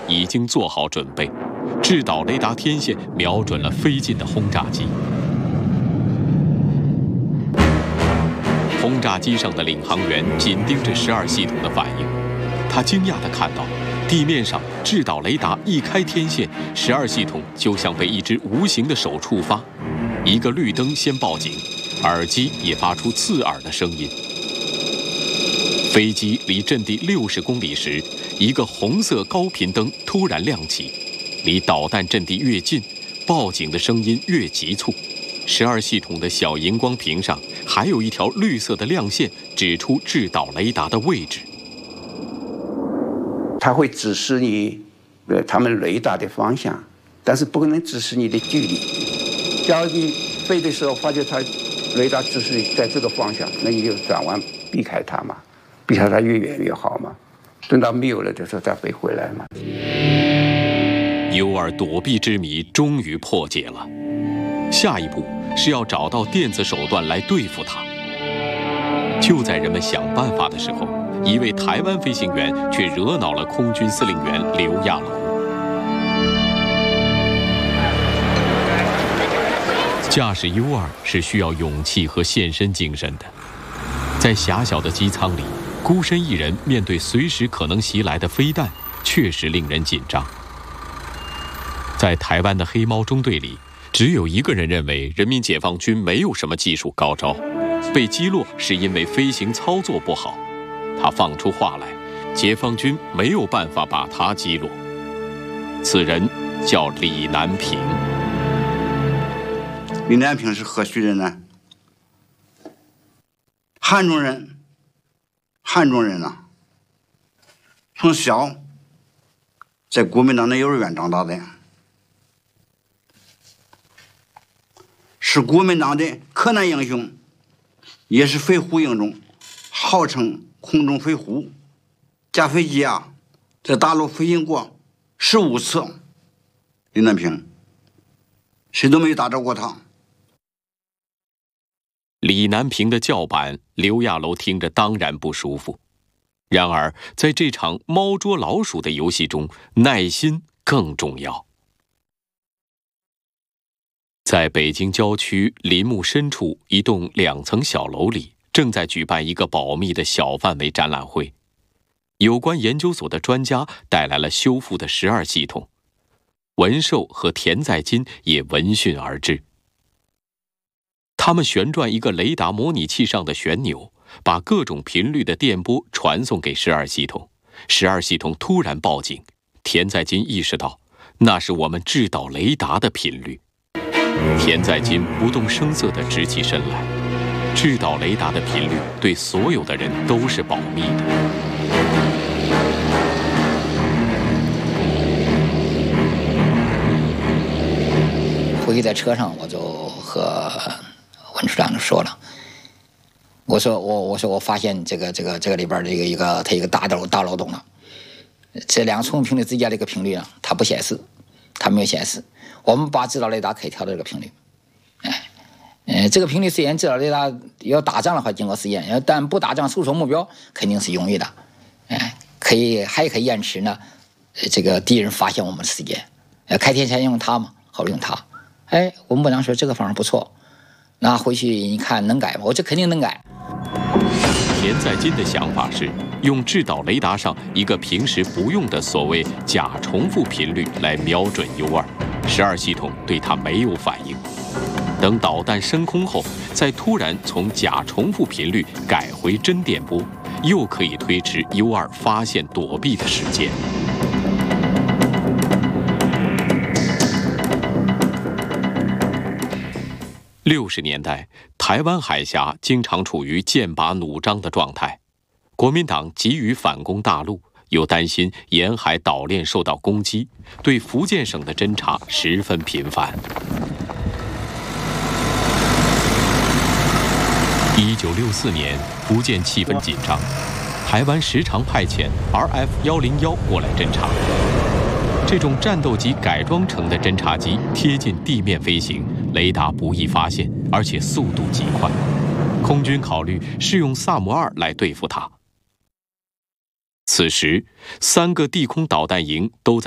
已经做好准备，制导雷达天线瞄准了飞进的轰炸机。轰炸机上的领航员紧盯着12系统的反应，他惊讶地看到，地面上制导雷达一开天线，12系统就像被一只无形的手触发，一个绿灯先报警，耳机也发出刺耳的声音。飞机离阵地60公里时，一个红色高频灯突然亮起，离导弹阵地越近，报警的声音越急促。12系统的小荧光屏上还有一条绿色的亮线，指出制导雷达的位置。 它会指示你，他们雷达的方向，但是不可能指示你的距离。假如你飞的时候发觉它雷达指示在这个方向，那你就转弯避开它嘛，避开它越远越好嘛。等到没有了的时候再飞回来嘛。 U2躲避之谜终于破解了，下一步是要找到电子手段来对付它。就在人们想办法的时候，一位台湾飞行员却惹恼了空军司令员刘亚楼。驾驶 U2是需要勇气和献身精神的，在狭小的机舱里，孤身一人面对随时可能袭来的飞弹，确实令人紧张。在台湾的黑猫中队里，只有一个人认为人民解放军没有什么技术高招，被击落是因为飞行操作不好。他放出话来，解放军没有办法把他击落。此人叫李南平。 李南平是何许人呢？汉中人，汉中人啊，从小在国民党的幼儿园长大的，是国民党的克难英雄，也是飞虎英中，号称空中飞虎。驾飞机啊，在大陆飞行过15次。李南平，谁都没有打着过他。 李南平的叫板，刘亚楼听着当然不舒服。然而，在这场猫捉老鼠的游戏中，耐心更重要。在北京郊区林木深处一栋2层小楼里，正在举办一个保密的小范围展览会。有关研究所的专家带来了修复的12系统，文寿和田在金也闻讯而至。他们旋转一个雷达模拟器上的旋钮，把各种频率的电波传送给12系统。12系统突然报警，田在金意识到那是我们制导雷达的频率。田在金不动声色地直起身来。制导雷达的频率对所有的人都是保密的。 回去在车上，我就和文处长就说了，我说我发现这个里边的一个大漏洞了，这2个冲频率之间的一个频率啊，它不显示，它没有显示。我们把制导雷达可以调到这个频率，这个频率实验制导雷达要打仗的话经过实验，但不打仗输出目标肯定是容易的，还可以延迟呢，这个敌人发现我们的时间，开天线用它嘛，好用它。我们部长说这个方法不错，那回去你看能改吗？我这肯定能改。 田在金的想法是用制导雷达上一个平时不用的所谓假重复频率来瞄准 U2，12系统对它没有反应。等导弹升空后，再突然从假重复频率改回真电波，又可以推迟 U2发现躲避的时间。60年代，台湾海峡经常处于剑拔弩张的状态，国民党急于反攻大陆，又担心沿海岛链受到攻击，对福建省的侦察十分频繁。1964年，福建气氛紧张，台湾时常派遣 RF-101过来侦察。这种战斗机改装成的侦察机贴近地面飞行，雷达不易发现，而且速度极快。空军考虑是用萨姆2来对付它。此时，3个地空导弹营都在